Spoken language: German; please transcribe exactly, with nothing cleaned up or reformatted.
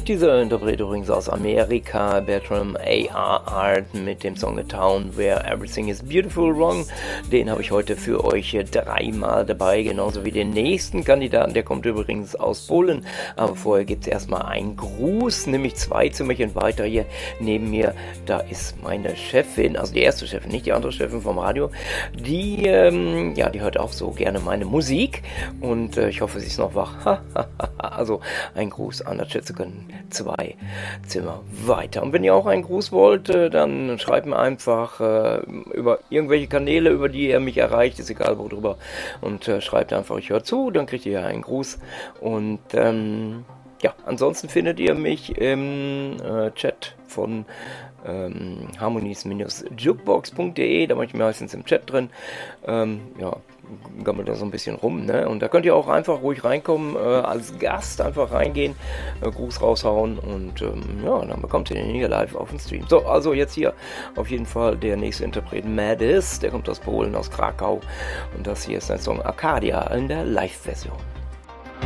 Dieser Interpret übrigens aus Amerika, Bertram A R. Art mit dem Song A Town Where Everything is Beautiful Wrong. Den habe ich heute für euch dreimal dabei, genauso wie den nächsten Kandidaten, der kommt übrigens aus Polen. Aber vorher gibt es erstmal einen Gruß, nämlich zwei Zimmerchen weiter hier neben mir. Da ist meine Chefin, also die erste Chefin, nicht die andere Chefin vom Radio. Die, ähm, ja, die hört auch so gerne meine Musik und äh, ich hoffe, sie ist noch wach. Also ein Gruß an der Schätzerin. Zwei Zimmer weiter. Und wenn ihr auch einen Gruß wollt, dann schreibt mir einfach äh, über irgendwelche Kanäle, über die ihr mich erreicht, ist egal worüber, und äh, schreibt einfach, ich höre zu, dann kriegt ihr einen Gruß. Und ähm, ja, ansonsten findet ihr mich im äh, Chat von ähm, harmonies-jukebox punkt de, da bin ich meistens im Chat drin. Ähm, ja, gammelt da so ein bisschen rum, ne? Und da könnt ihr auch einfach ruhig reinkommen, äh, als Gast einfach reingehen, äh, Gruß raushauen und ähm, ja, dann bekommt ihr den hier live auf dem Stream. So, also jetzt hier auf jeden Fall der nächste Interpret, Madis, der kommt aus Polen, aus Krakau, und das hier ist ein Song Arcadia in der Live-Version.